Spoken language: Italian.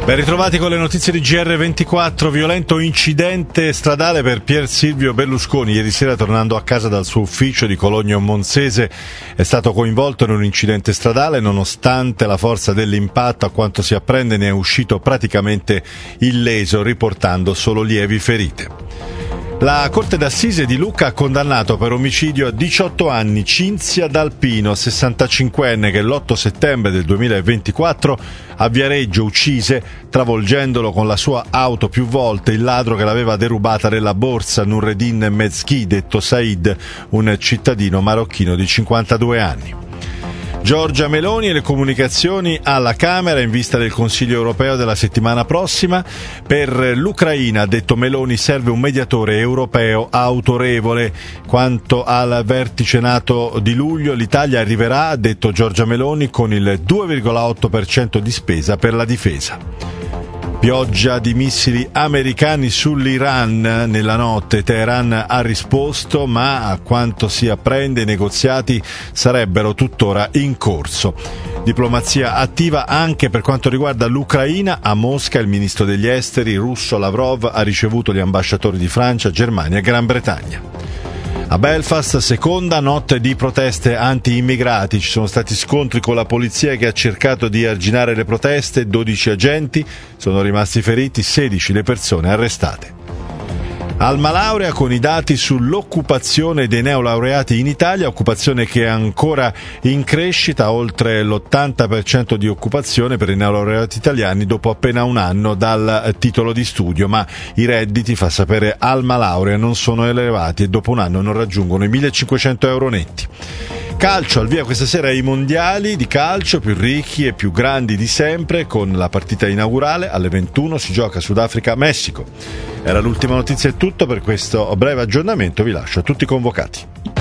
Ben ritrovati con le notizie di GR24. Violento incidente stradale per Pier Silvio Berlusconi. Ieri sera, tornando a casa dal suo ufficio di Cologno Monzese, è stato coinvolto in un incidente stradale. Nonostante la forza dell'impatto, a quanto si apprende, ne è uscito praticamente illeso, riportando solo lievi ferite. La Corte d'Assise di Lucca ha condannato per omicidio a 18 anni Cinzia D'Alpino, 65enne, che l'8 settembre del 2024 a Viareggio uccise, travolgendolo con la sua auto più volte, il ladro che l'aveva derubata nella borsa, Nurredin Mezchi, detto Said, un cittadino marocchino di 52 anni. Giorgia Meloni e le comunicazioni alla Camera in vista del Consiglio europeo della settimana prossima. Per l'Ucraina, ha detto Meloni, serve un mediatore europeo autorevole. Quanto al vertice NATO di luglio, l'Italia arriverà, ha detto Giorgia Meloni, con il 2,8% di spesa per la difesa. Pioggia di missili americani sull'Iran nella notte. Teheran ha risposto, ma a quanto si apprende i negoziati sarebbero tuttora in corso. Diplomazia attiva anche per quanto riguarda l'Ucraina. A Mosca il ministro degli esteri russo Lavrov ha ricevuto gli ambasciatori di Francia, Germania e Gran Bretagna. A Belfast, seconda notte di proteste anti-immigrati. Ci sono stati scontri con la polizia che ha cercato di arginare le proteste, 12 agenti sono rimasti feriti, 16 le persone arrestate. Alma Laurea con i dati sull'occupazione dei neolaureati in Italia, occupazione che è ancora in crescita, oltre l'80% di occupazione per i neolaureati italiani dopo appena un anno dal titolo di studio, ma i redditi, fa sapere Alma Laurea, non sono elevati e dopo un anno non raggiungono i 1.500 euro netti. Calcio, al via questa sera i mondiali di calcio più ricchi e più grandi di sempre, con la partita inaugurale alle 21 si gioca Sudafrica-Messico. Era l'ultima notizia, è tutto per questo breve aggiornamento, vi lascio a tutti i convocati.